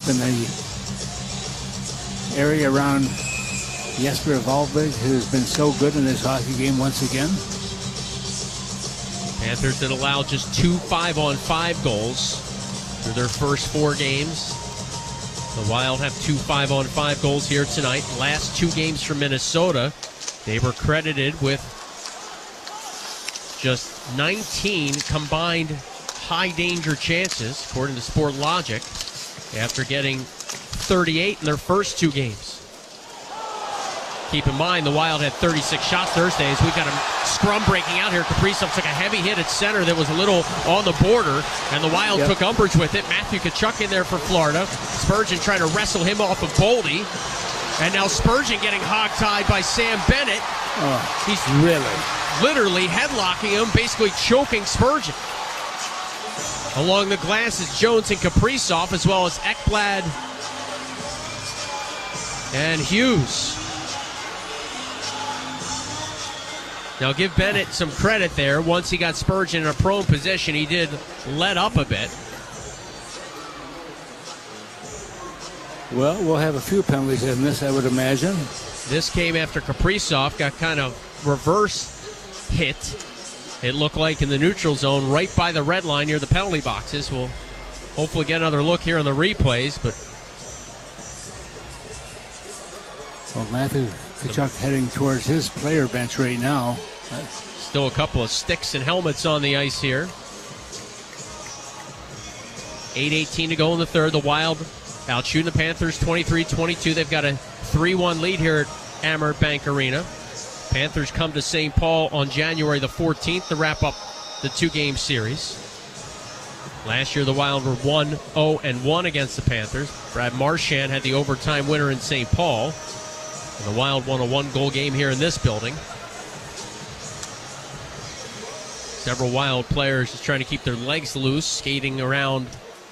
in the area around Jesper Valvik, who's been so good in this hockey game once again. Panthers that allowed just 2 5-on-5 goals through their first 4 games. The Wild have 2 5-on-5 goals here tonight. Last 2 games for Minnesota, they were credited with just 19 combined high-danger chances, according to Sport Logic, after getting 38 in their first 2 games. Keep in mind, the Wild had 36 shots Thursday as we've got a scrum breaking out here. Kaprizov took a heavy hit at center that was a little on the border, and the Wild took umbrage with it. Matthew Tkachuk in there for Florida. Spurgeon trying to wrestle him off of Boldy. And now Spurgeon getting hog-tied by Sam Bennett. He's literally headlocking him, basically choking Spurgeon. Along the glass is Jones and Kaprizov, as well as Ekblad and Hughes. Now, give Bennett some credit there. Once he got Spurgeon in a prone position, he did let up a bit. Well, we'll have a few penalties in this, I would imagine. This came after Kaprizov got kind of reverse hit. It looked like in the neutral zone, right by the red line near the penalty boxes. We'll hopefully get another look here on the replays. But well, Matthew Tkachuk heading towards his player bench right now. Still a couple of sticks and helmets on the ice here. 8:18 to go in the third. The Wild out shooting the Panthers 23-22. They've got a 3-1 lead here at Amerant Bank Arena. Panthers come to St. Paul on January the 14th to wrap up the 2-game series. Last year, the Wild were 1-0-1 against the Panthers. Brad Marchand had the overtime winner in St. Paul. And the Wild won a 1-goal game here in this building. Several Wild players just trying to keep their legs loose, skating around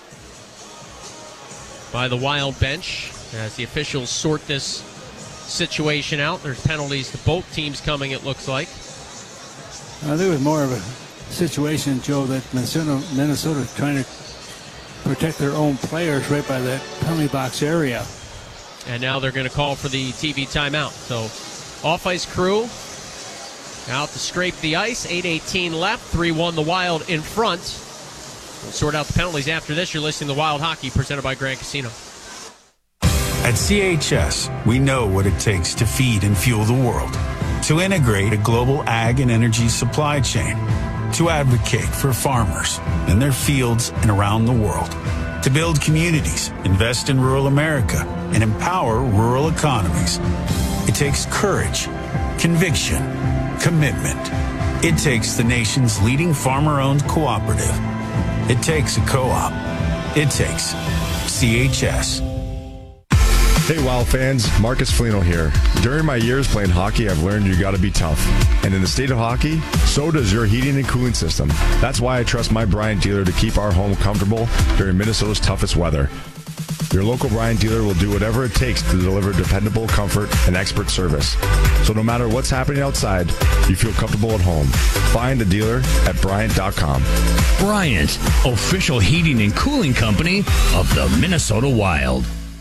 by the Wild bench as the officials sort this situation out. There's penalties to both teams coming, it looks like. There was more of a situation, Joe, that Minnesota trying to protect their own players right by that penalty box area. And now they're going to call for the TV timeout. So off-ice crew out to scrape the ice. 8:18 left. 3-1 the Wild in front. We'll sort out the penalties after this. You're listening to Wild Hockey, presented by Grand Casino. At CHS, we know what it takes to feed and fuel the world, to integrate a global ag and energy supply chain, to advocate for farmers in their fields and around the world, to build communities, invest in rural America, and empower rural economies. It takes courage, conviction, commitment. It takes the nation's leading farmer-owned cooperative. It takes a co-op. It takes CHS. Hey, Wild fans, Marcus Foligno here. During my years playing hockey, I've learned you got to be tough. And in the state of hockey, so does your heating and cooling system. That's why I trust my Bryant dealer to keep our home comfortable during Minnesota's toughest weather. Your local Bryant dealer will do whatever it takes to deliver dependable comfort and expert service. So no matter what's happening outside, you feel comfortable at home. Find a dealer at Bryant.com. Bryant, official heating and cooling company of the Minnesota Wild.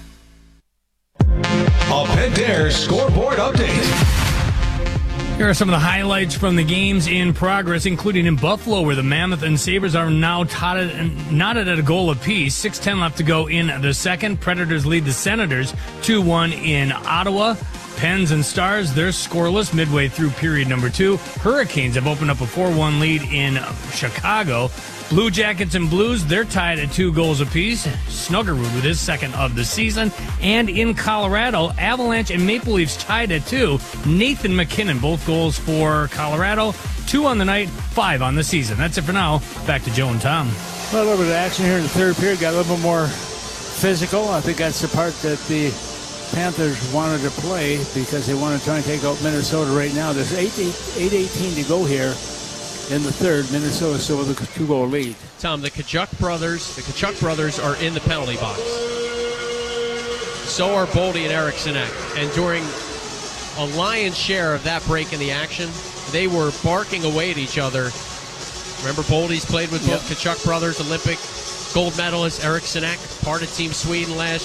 A Pentair scoreboard update. Here are some of the highlights from the games in progress, including in Buffalo, where the Mammoth and Sabres are now knotted at a goal apiece. 6:10 left to go in the second. Predators lead the Senators 2-1 in Ottawa. Pens and Stars, they're scoreless midway through period number 2. Hurricanes have opened up a 4-1 lead in Chicago. Blue Jackets and Blues, they're tied at 2 goals apiece. Snuggerud with his second of the season. And in Colorado, Avalanche and Maple Leafs tied at 2. Nathan McKinnon, both goals for Colorado. 2 on the night, 5 on the season. That's it for now. Back to Joe and Tom. Well, a little bit of action here in the third period. Got a little bit more physical. I think that's the part that the Panthers wanted to play because they want to try and take out Minnesota right now. There's 8:18 to go here in the third. Minnesota still with a 2-goal lead. Tom, the Tkachuk brothers are in the penalty box. So are Boldy and Eriksson Ek. And during a lion's share of that break in the action, they were barking away at each other. Remember, Boldy's played with both Tkachuk brothers, Olympic gold medalist Eriksson Ek, part of Team Sweden last